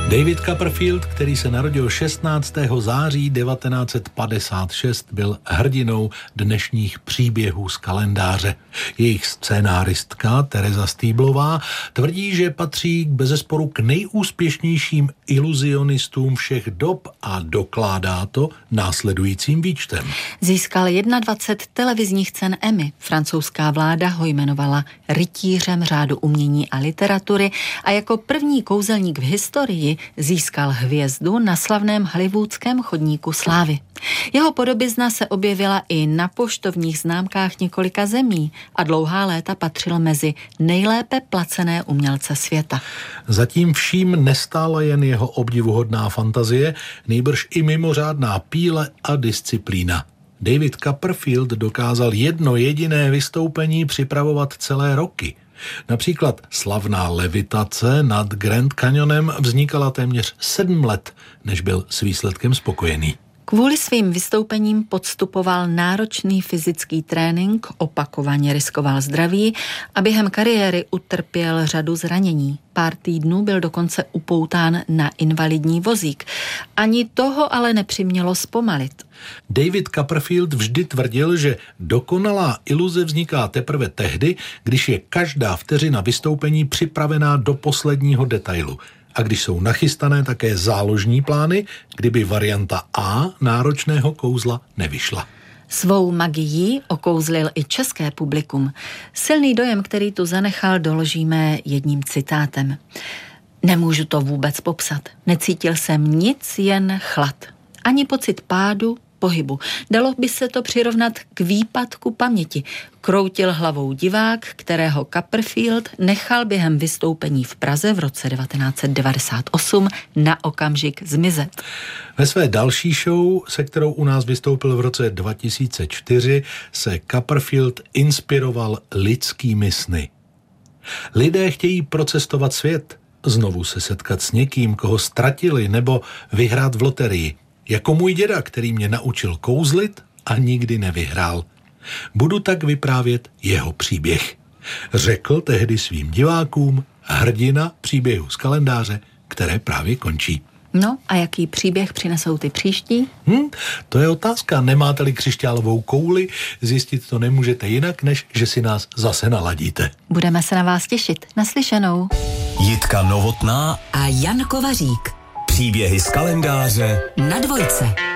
David Copperfield, který se narodil 16. září 1956, byl hrdinou dnešních příběhů z kalendáře. Jejich scénáristka Tereza Stýblová tvrdí, že patří bezesporu k nejúspěšnějším iluzionistům všech dob a dokládá to následujícím výčtem. Získal 21 televizních cen Emmy. Francouzská vláda ho jmenovala rytířem řádu umění a literatury a jako první kouzelník v historii získal hvězdu na slavném hollywoodském chodníku slávy. Jeho podobizna se objevila i na poštovních známkách několika zemí a dlouhá léta patřil mezi nejlépe placené umělce světa. Zatím vším nestála jen jeho obdivuhodná fantazie, nýbrž i mimořádná píle a disciplína. David Copperfield dokázal jedno jediné vystoupení připravovat celé roky. Například slavná levitace nad Grand Canyonem vznikala téměř 7 let, než byl s výsledkem spokojený. Kvůli svým vystoupením podstupoval náročný fyzický trénink, opakovaně riskoval zdraví a během kariéry utrpěl řadu zranění. Pár týdnů byl dokonce upoután na invalidní vozík. Ani toho ale nepřimělo zpomalit. David Copperfield vždy tvrdil, že dokonalá iluze vzniká teprve tehdy, když je každá vteřina vystoupení připravená do posledního detailu. A když jsou nachystané také záložní plány, kdyby varianta A náročného kouzla nevyšla. Svou magií okouzlil i české publikum. Silný dojem, který tu zanechal, doložíme jedním citátem. Nemůžu to vůbec popsat. Necítil jsem nic, jen chlad. Ani pocit pádu, pohybu. Dalo by se to přirovnat k výpadku paměti. Kroutil hlavou divák, kterého Copperfield nechal během vystoupení v Praze v roce 1998 na okamžik zmizet. Ve své další show, se kterou u nás vystoupil v roce 2004, se Copperfield inspiroval lidskými sny. Lidé chtějí procestovat svět, znovu se setkat s někým, koho ztratili, nebo vyhrát v loterii. Jako můj děda, který mě naučil kouzlit a nikdy nevyhrál. Budu tak vyprávět jeho příběh. Řekl tehdy svým divákům hrdina příběhu z kalendáře, které právě končí. No a jaký příběh přinesou ty příští? To je otázka. Nemáte-li křišťálovou kouli, zjistit to nemůžete jinak, než že si nás zase naladíte. Budeme se na vás těšit. Naslyšenou. Jitka Novotná a Jan Kovařík. Příběhy z kalendáře na Dvojce.